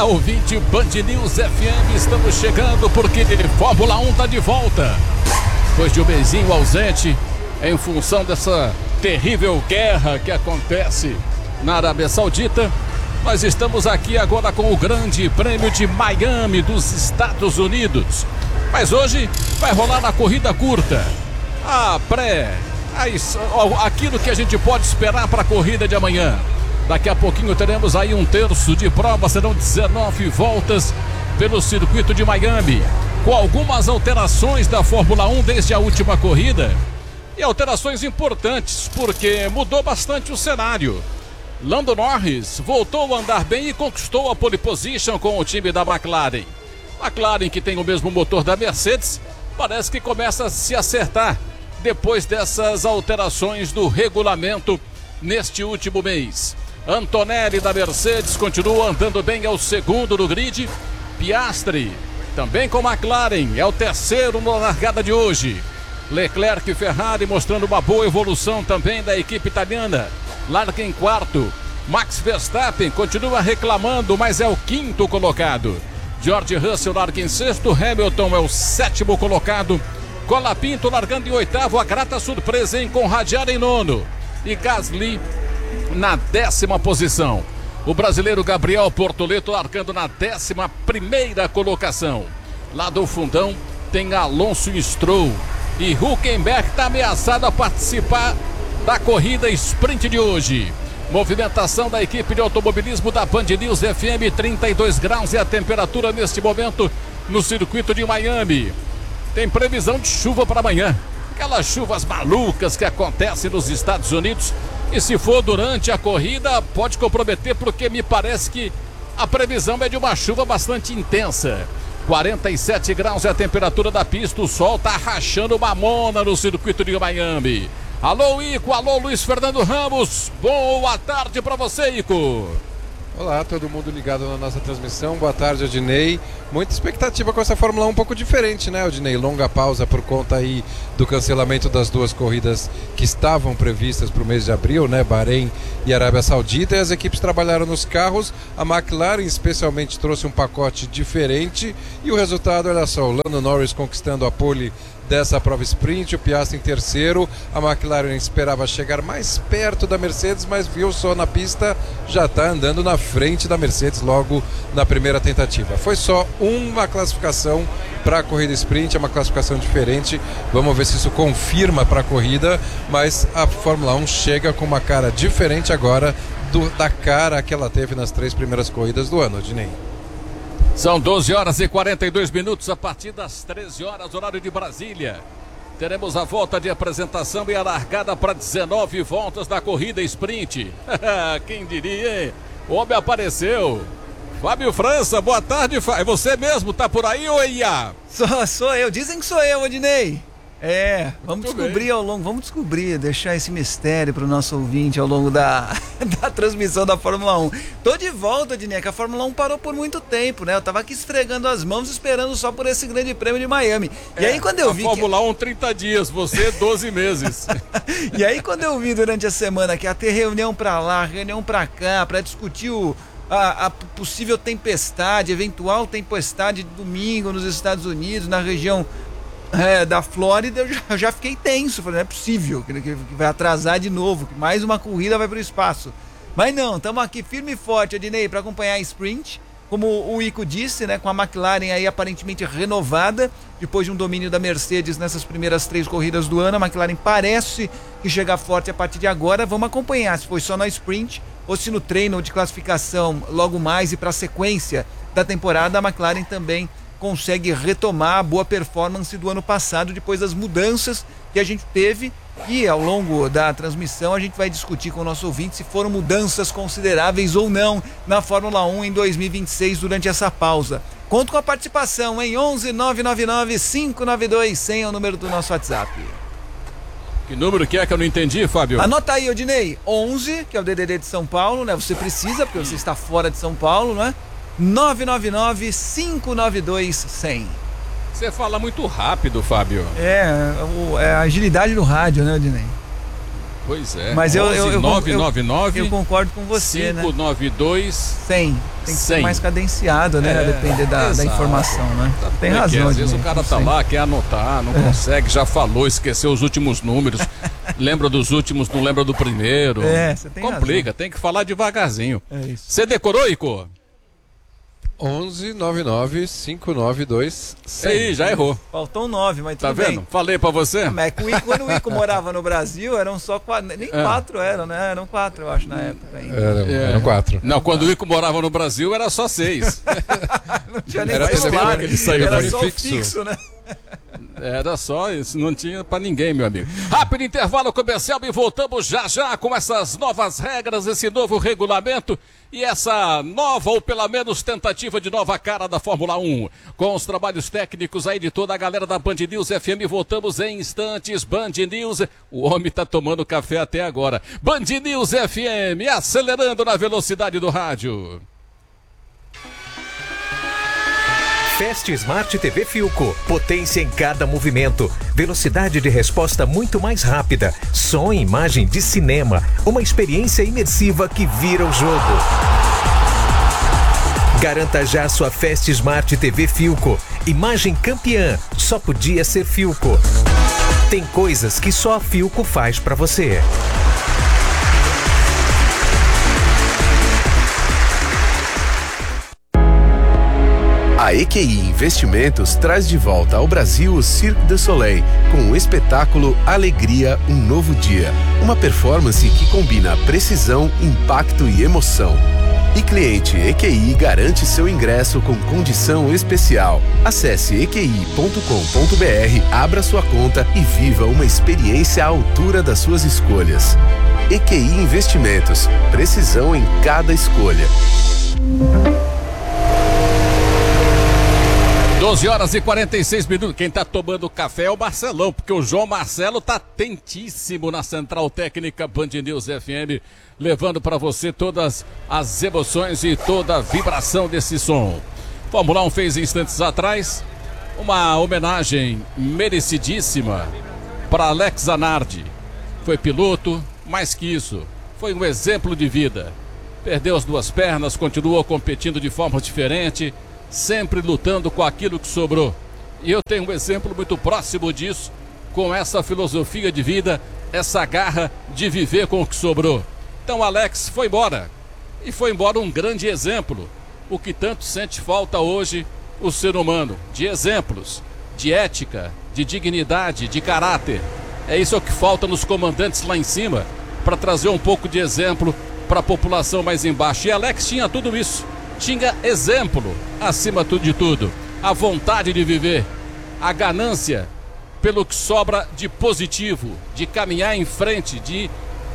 Olá, ouvinte Band News FM, estamos chegando porque Fórmula 1 tá de volta. Depois de um mesinho ausente, em função dessa terrível guerra que acontece na Arábia Saudita, nós estamos aqui agora com o Grande Prêmio de Miami dos Estados Unidos. Mas hoje vai rolar a corrida curta, aquilo que a gente pode esperar para a corrida de amanhã. Daqui a pouquinho teremos aí um terço de prova, serão 19 voltas pelo circuito de Miami, com algumas alterações da Fórmula 1 desde a última corrida. E alterações importantes, porque mudou bastante o cenário. Lando Norris voltou a andar bem e conquistou a pole position com o time da McLaren. McLaren, que tem o mesmo motor da Mercedes, parece que começa a se acertar depois dessas alterações do regulamento neste último mês. Antonelli da Mercedes continua andando bem, é o segundo no grid. Piastri, também com McLaren, é o terceiro na largada de hoje. Leclerc e Ferrari mostrando uma boa evolução também da equipe italiana. Larga em quarto. Max Verstappen continua reclamando, mas é o quinto colocado. George Russell larga em sexto. Hamilton é o sétimo colocado. Colapinto largando em oitavo. A grata surpresa, hein? Conradiano em nono. E Gasly na 10ª posição. O brasileiro Gabriel Bortoleto largando na 11ª colocação. Lá do fundão tem Alonso Stroll. E Hülkenberg está ameaçado a participar da corrida sprint de hoje. Movimentação da equipe de automobilismo da Band News FM, 32 graus é a temperatura neste momento no circuito de Miami. Tem previsão de chuva para amanhã. Aquelas chuvas malucas que acontecem nos Estados Unidos. E se for durante a corrida, pode comprometer, porque me parece que a previsão é de uma chuva bastante intensa. 47 graus é a temperatura da pista, o sol tá rachando mamona no circuito de Miami. Alô, Ico, alô, Luiz Fernando Ramos, boa tarde pra você, Ico. Olá, todo mundo ligado na nossa transmissão, boa tarde, Odinei. Muita expectativa com essa Fórmula 1 um pouco diferente, né, Odinei? Longa pausa por conta aí do cancelamento das duas corridas que estavam previstas para o mês de abril, né, Bahrein e Arábia Saudita, e as equipes trabalharam nos carros. A McLaren especialmente trouxe um pacote diferente e o resultado, olha só, o Lando Norris conquistando a pole dessa prova sprint, o Piastri em terceiro. A McLaren esperava chegar mais perto da Mercedes, mas viu só na pista, já está andando na frente da Mercedes logo na primeira tentativa. Foi só uma classificação para a corrida sprint, é uma classificação diferente. Vamos ver se isso confirma para a corrida, mas a Fórmula 1 chega com uma cara diferente agora da cara que ela teve nas 3 primeiras corridas do ano, Odinei. São 12 horas e 42 minutos, a partir das 13 horas, horário de Brasília. Teremos a volta de apresentação e a largada para 19 voltas da corrida sprint. Quem diria, hein? O homem apareceu. Fábio França, boa tarde. É você mesmo, tá por aí, ou Ia? Sou eu, dizem que sou eu, Odinei. Vamos descobrir, deixar esse mistério para o nosso ouvinte ao longo da transmissão da Fórmula 1. Tô de volta, Odinei, que a Fórmula 1 parou por muito tempo, né? Eu tava aqui esfregando as mãos, esperando só por esse grande prêmio de Miami. E aí quando eu vi... A Fórmula 1 30 dias, você 12 meses. E aí quando eu vi durante a semana que ia ter reunião para lá, reunião para cá, para discutir a possível tempestade, eventual tempestade de domingo nos Estados Unidos, na região... da Flórida, eu já fiquei tenso. Falei, não é possível que vai atrasar de novo, que mais uma corrida vai para o espaço. Mas não, estamos aqui firme e forte, Odinei, para acompanhar a sprint, como o Ico disse, né, com a McLaren aí aparentemente renovada, depois de um domínio da Mercedes nessas primeiras 3 corridas do ano. A McLaren parece que chega forte a partir de agora. Vamos acompanhar se foi só na sprint ou se no treino ou de classificação logo mais e para a sequência da temporada a McLaren também consegue retomar a boa performance do ano passado, depois das mudanças que a gente teve. E ao longo da transmissão a gente vai discutir com o nosso ouvinte se foram mudanças consideráveis ou não na Fórmula 1 em 2026 durante essa pausa. Conto com a participação em 11 999 592 100 é o número do nosso WhatsApp. Que número que é que eu não entendi, Fábio? Anota aí, Odinei, 11, que é o DDD de São Paulo, né? Você precisa, porque você está fora de São Paulo, né? 999-592-100. Você fala muito rápido, Fábio. É a agilidade do rádio, né, Odinei? Pois é. Mas eu 999 eu concordo com você, 592 100. Tem que ser 100. mais cadenciado, né? A depender da informação, né? Tem Como é que é? razão. Às vezes o Ednei, cara tá lá, quer anotar, não consegue, já falou, esqueceu os últimos números, lembra dos últimos, não lembra do primeiro. Você tem Complica, razão. tem que falar devagarzinho. É isso. Você decorou, Ico? 11 99 592 100. Aí, já errou. Faltou 9, mas Tá tudo bem. vendo? Falei pra você. Mas quando o Ico morava no Brasil, eram só 4, nem 4 eram, né? Eram 4, eu acho, na época ainda. Eram 4. Não, quando o Ico morava no Brasil era só 6. Não tinha nem Era celular, telefone que ele saiu era do só fixo. fixo, né? Era só isso, não tinha pra ninguém, meu amigo. Rápido intervalo comercial e voltamos já já com essas novas regras, esse novo regulamento e essa nova, ou pelo menos tentativa de nova cara da Fórmula 1. Com os trabalhos técnicos aí de toda a galera da Band News FM, voltamos em instantes. Band News, o homem tá tomando café até agora. Band News FM, acelerando na velocidade do rádio. Fast Smart TV Philco. Potência em cada movimento. Velocidade de resposta muito mais rápida. Som e imagem de cinema. Uma experiência imersiva que vira o jogo. Garanta já sua Fast Smart TV Philco. Imagem campeã. Só podia ser Philco. Tem coisas que só a Philco faz pra você. A EQI Investimentos traz de volta ao Brasil o Cirque du Soleil, com o espetáculo Alegria, um Novo Dia. Uma performance que combina precisão, impacto e emoção. E cliente EQI garante seu ingresso com condição especial. Acesse eqi.com.br, abra sua conta e viva uma experiência à altura das suas escolhas. EQI Investimentos, precisão em cada escolha. 12 horas e 46 minutos. Quem tá tomando café é o Marcelão, porque o João Marcelo tá atentíssimo na Central Técnica Band News FM, levando para você todas as emoções e toda a vibração desse som. Fórmula 1 fez instantes atrás uma homenagem merecidíssima para Alex Zanardi. Foi piloto, mais que isso, foi um exemplo de vida. Perdeu as duas pernas, continuou competindo de forma diferente, sempre lutando com aquilo que sobrou. E eu tenho um exemplo muito próximo disso, com essa filosofia de vida, essa garra de viver com o que sobrou. Então Alex foi embora, e foi embora um grande exemplo. O que tanto sente falta hoje o ser humano, de exemplos, de ética, de dignidade, de caráter. É isso que falta nos comandantes lá em cima, para trazer um pouco de exemplo para a população mais embaixo. E Alex tinha tudo isso. Tinha exemplo, acima de tudo, a vontade de viver, a ganância pelo que sobra de positivo, de caminhar em frente, de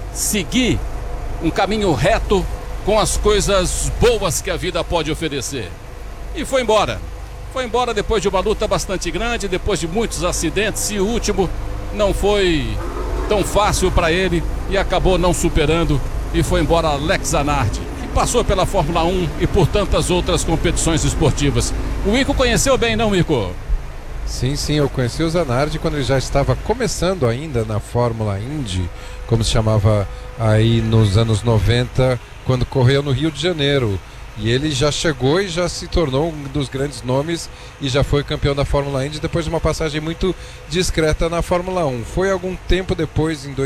seguir um caminho reto com as coisas boas que a vida pode oferecer. E foi embora. Foi embora depois de uma luta bastante grande, depois de muitos acidentes, e o último não foi tão fácil para ele e acabou não superando, e foi embora Alex Zanardi. Passou pela Fórmula 1 e por tantas outras competições esportivas. O Ico conheceu bem, não, Ico? Sim, eu conheci o Zanardi quando ele já estava começando ainda na Fórmula Indy, como se chamava aí nos anos 90, quando correu no Rio de Janeiro. E ele já chegou e já se tornou um dos grandes nomes e já foi campeão da Fórmula Indy depois de uma passagem muito discreta na Fórmula 1. Foi algum tempo depois, em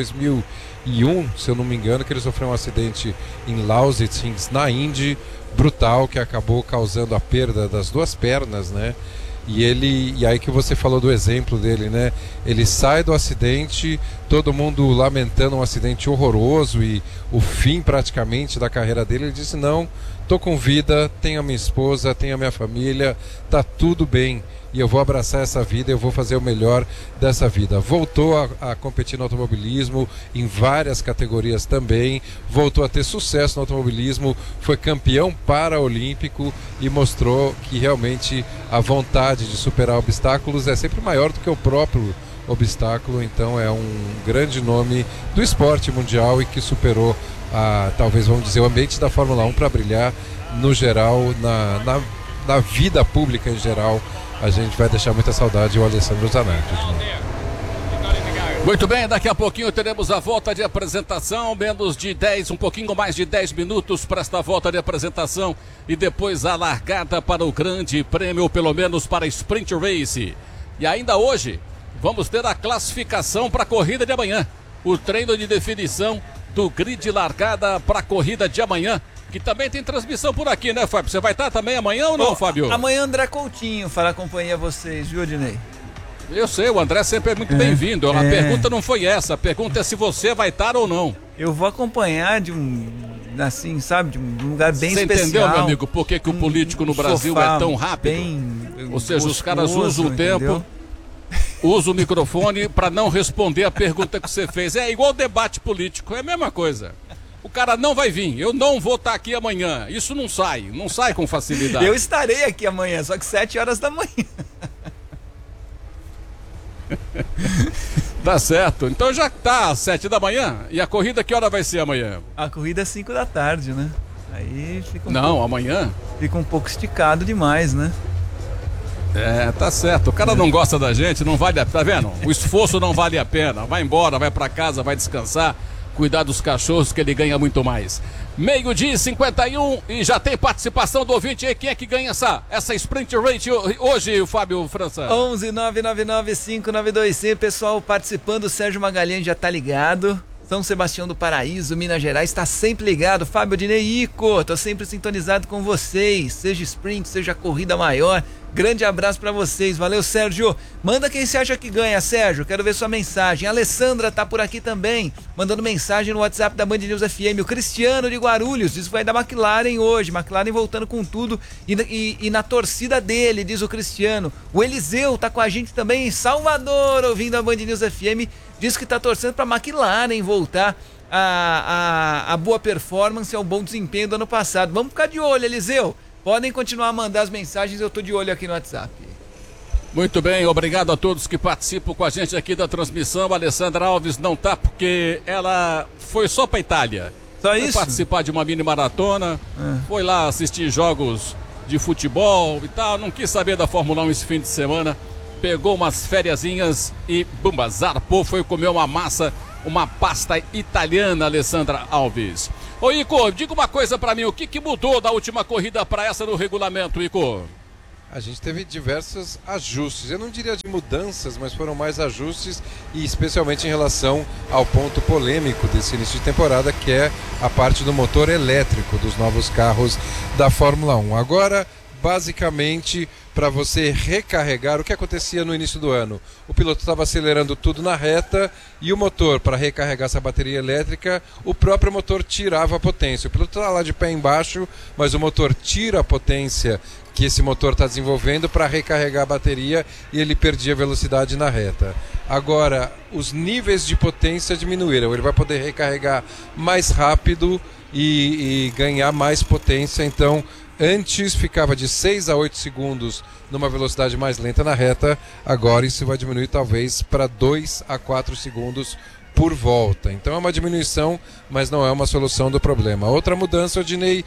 2001, se eu não me engano, que ele sofreu um acidente em Lausitz, na Indy, brutal, que acabou causando a perda das duas pernas, né? E aí que você falou do exemplo dele, né? Ele sai do acidente, todo mundo lamentando um acidente horroroso e o fim praticamente da carreira dele. Ele disse: não, tô com vida, tenho a minha esposa, tenho a minha família, tá tudo bem. E eu vou abraçar essa vida, eu vou fazer o melhor dessa vida. Voltou a competir no automobilismo em várias categorias também, voltou a ter sucesso no automobilismo, foi campeão paraolímpico e mostrou que realmente a vontade de superar obstáculos é sempre maior do que o próprio obstáculo. Então é um grande nome do esporte mundial e que superou, talvez vamos dizer, o ambiente da Fórmula 1 para brilhar no geral, na vida pública em geral. A gente vai deixar muita saudade o Alessandro Zanardi. Muito bem, daqui a pouquinho teremos a volta de apresentação, um pouquinho mais de 10 minutos para esta volta de apresentação e depois a largada para o grande prêmio, pelo menos para Sprint Race. E ainda hoje vamos ter a classificação para a corrida de amanhã, o treino de definição do grid largada para a corrida de amanhã, que também tem transmissão por aqui, né, Fábio? Você vai estar também amanhã ou não, Fábio? Amanhã André Coutinho fará acompanhar vocês, viu, Odinei? Eu sei, o André sempre é muito bem-vindo. A pergunta não foi essa, a pergunta é se você vai estar ou não. Eu vou acompanhar de um lugar bem especial. Você entendeu, meu amigo, por que o político no Brasil é tão rápido? Ou seja, os caras usam o tempo, usam o microfone para não responder a pergunta que você fez. É igual debate político, é a mesma coisa. O cara não vai vir, eu não vou estar aqui amanhã. Isso não sai com facilidade. Eu estarei aqui amanhã, só que 7 horas da manhã. Tá certo, então já tá às 7 da manhã. E a corrida que hora vai ser amanhã? A corrida é 5 da tarde, né? Aí fica amanhã? Fica um pouco esticado demais, né? É, tá certo. O cara não gosta da gente, não vale a pena. Tá vendo? O esforço não vale a pena. Vai embora, vai pra casa, vai descansar. Cuidar dos cachorros que ele ganha muito mais. 12h51 e já tem participação do ouvinte aí. Quem é que ganha essa Sprint Race hoje, o Fábio França? 11-999-5925. Pessoal participando, o Sérgio Magalhães já tá ligado. São Sebastião do Paraíso, Minas Gerais, está sempre ligado. Fábio Odinei, Ico, tô sempre sintonizado com vocês. Seja sprint, seja corrida maior. Grande abraço pra vocês, valeu, Sérgio. Manda quem você acha que ganha, Sérgio, quero ver sua mensagem. A Alessandra tá por aqui também, mandando mensagem no WhatsApp da Band News FM. O Cristiano de Guarulhos diz que vai dar McLaren hoje, McLaren voltando com tudo e na torcida dele, diz o Cristiano. O Eliseu tá com a gente também em Salvador, ouvindo a Band News FM, diz que tá torcendo pra McLaren voltar a boa performance, ao bom desempenho do ano passado. Vamos ficar de olho, Eliseu. Podem continuar a mandar as mensagens, eu tô de olho aqui no WhatsApp. Muito bem, obrigado a todos que participam com a gente aqui da transmissão. A Alessandra Alves não tá porque ela foi só pra Itália. Só isso? Foi participar de uma mini maratona, foi lá assistir jogos de futebol e tal, não quis saber da Fórmula 1 esse fim de semana, pegou umas fériasinhas e bumba, zarpou, foi comer uma massa, uma pasta italiana, Alessandra Alves. Ô Ico, diga uma coisa pra mim, o que mudou da última corrida pra essa no regulamento, Ico? A gente teve diversos ajustes, eu não diria de mudanças, mas foram mais ajustes e especialmente em relação ao ponto polêmico desse início de temporada, que é a parte do motor elétrico dos novos carros da Fórmula 1. Agora, basicamente, para você recarregar, o que acontecia no início do ano? O piloto estava acelerando tudo na reta e o motor, para recarregar essa bateria elétrica, o próprio motor tirava a potência. O piloto está lá de pé embaixo, mas o motor tira a potência que esse motor está desenvolvendo para recarregar a bateria e ele perdia velocidade na reta. Agora, os níveis de potência diminuíram, ele vai poder recarregar mais rápido e ganhar mais potência, então antes ficava de 6 a 8 segundos numa velocidade mais lenta na reta, agora isso vai diminuir talvez para 2 a 4 segundos por volta. Então é uma diminuição, mas não é uma solução do problema. Outra mudança, Odinei,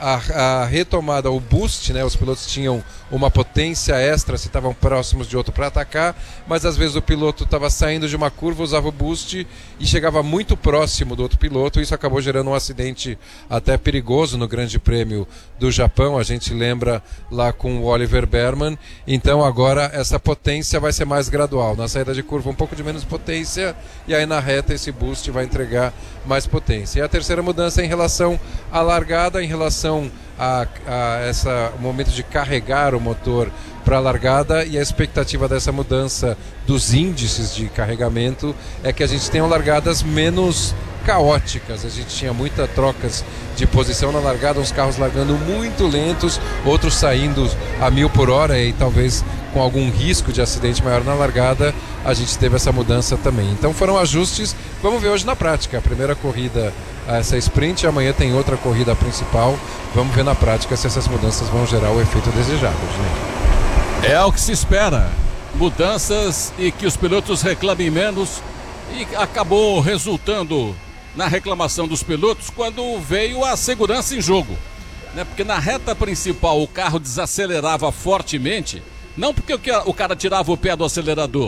a retomada, o boost, né? Os pilotos tinham uma potência extra se estavam próximos de outro para atacar, mas às vezes o piloto estava saindo de uma curva, usava o boost e chegava muito próximo do outro piloto, e isso acabou gerando um acidente até perigoso no Grande Prêmio do Japão, a gente lembra lá com o Oliver Behrman. Então agora essa potência vai ser mais gradual, na saída de curva um pouco de menos potência, e aí na reta esse boost vai entregar mais potência. E a terceira mudança é em relação à largada, em relação a esse momento de carregar o motor para a largada, e a expectativa dessa mudança dos índices de carregamento é que a gente tenha largadas menos caóticas. A gente tinha muitas trocas de posição na largada, uns carros largando muito lentos, outros saindo a 1000 por hora e talvez com algum risco de acidente maior na largada. A gente teve essa mudança também. Então foram ajustes, vamos ver hoje na prática. A primeira corrida, essa sprint, amanhã tem outra corrida principal. Vamos ver na prática se essas mudanças vão gerar o efeito desejado, gente. É o que se espera, mudanças e que os pilotos reclamem menos, e acabou resultando na reclamação dos pilotos quando veio a segurança em jogo, né? Porque na reta principal o carro desacelerava fortemente, não porque o cara tirava o pé do acelerador,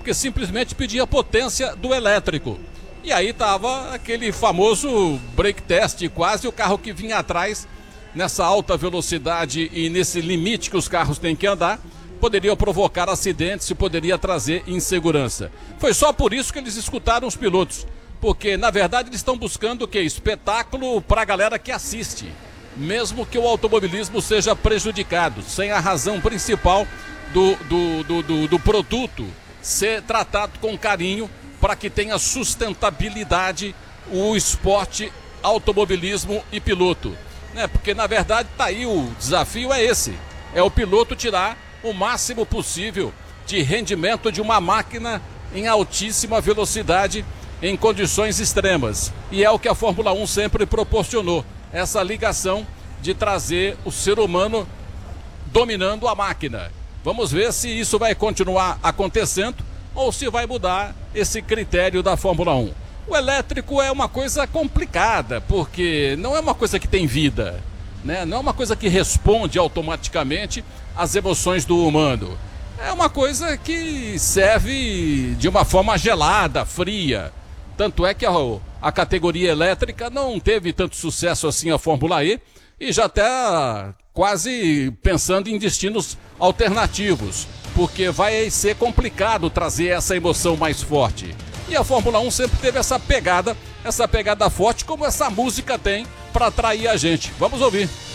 porque simplesmente pedia potência do elétrico. E aí tava aquele famoso break test, quase o carro que vinha atrás nessa alta velocidade e nesse limite que os carros têm que andar, poderia provocar acidentes e poderia trazer insegurança. Foi só por isso que eles escutaram os pilotos, porque na verdade eles estão buscando o quê? Espetáculo para a galera que assiste, mesmo que o automobilismo seja prejudicado, sem a razão principal do produto ser tratado com carinho para que tenha sustentabilidade o esporte, automobilismo e piloto. Porque na verdade tá aí, o desafio é esse, é o piloto tirar o máximo possível de rendimento de uma máquina em altíssima velocidade em condições extremas, e é o que a Fórmula 1 sempre proporcionou, essa ligação de trazer o ser humano dominando a máquina. Vamos ver se isso vai continuar acontecendo ou se vai mudar esse critério da Fórmula 1. O elétrico é uma coisa complicada, porque não é uma coisa que tem vida, né? Não é uma coisa que responde automaticamente às emoções do humano. É uma coisa que serve de uma forma gelada, fria. Tanto é que a categoria elétrica não teve tanto sucesso assim a Fórmula E, e já está quase pensando em destinos alternativos, porque vai ser complicado trazer essa emoção mais forte. E a Fórmula 1 sempre teve essa pegada forte, como essa música tem para atrair a gente. Vamos ouvir.